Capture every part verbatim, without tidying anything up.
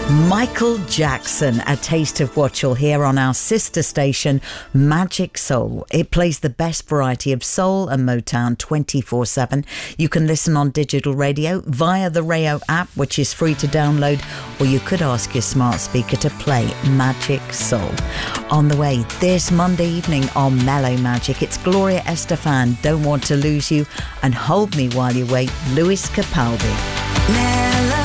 Michael Jackson, a taste of what you'll hear on our sister station, Magic Soul. It plays the best variety of soul and Motown twenty-four seven. You can listen on digital radio via the Rayo app, which is free to download, or you could ask your smart speaker to play Magic Soul. On the way this Monday evening on Mellow Magic, it's Gloria Estefan, Don't Want to Lose You, and Hold Me While You Wait, Lewis Capaldi. Mellow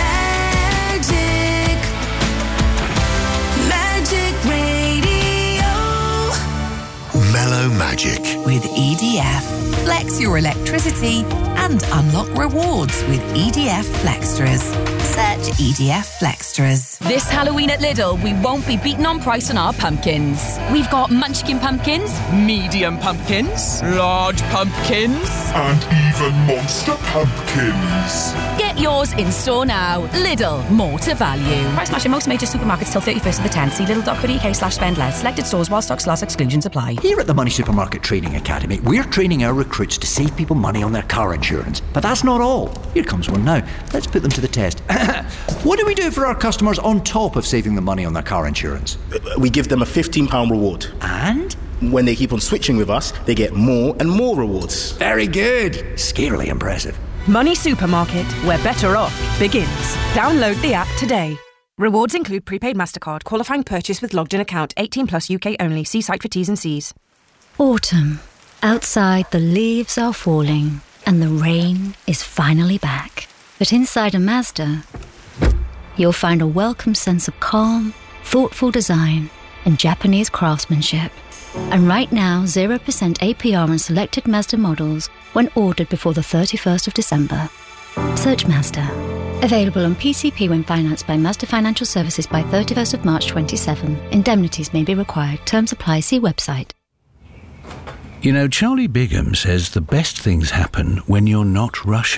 Mellow Magic with E D F. Flex your electricity and unlock rewards with E D F Flextras. Search E D F Flextras. This Halloween at Lidl, we won't be beaten on price on our pumpkins. We've got munchkin pumpkins, medium pumpkins, large pumpkins, and even monster pumpkins. Get yours in store now. Lidl, more to value. Price match in most major supermarkets till thirty-first of the tenth. See lidl.co.uk slash spend less. Selected stores while stocks last, exclusions apply. Here at the Money Supermarket Training Academy, we're training our recruits to save people money on their car insurance. But that's not all. Here comes one now. Let's put them to the test. What do we do for our customers on top of saving them money on their car insurance? We give them a fifteen pounds reward. And? When they keep on switching with us, they get more and more rewards. Very good. Scarily impressive. Money Supermarket, where better off begins. Download the app today. Rewards include prepaid MasterCard, qualifying purchase with logged in account, eighteen plus U K only. See site for T's and C's. Autumn. Outside, the leaves are falling and the rain is finally back. But inside a Mazda, you'll find a welcome sense of calm, thoughtful design and Japanese craftsmanship. And right now, zero percent A P R on selected Mazda models when ordered before the thirty-first of December. Search Mazda. Available on P C P when financed by Mazda Financial Services by thirty-first of March twenty-seven. Indemnities may be required. Terms apply. See website. You know, Charlie Bigham says the best things happen when you're not rushing.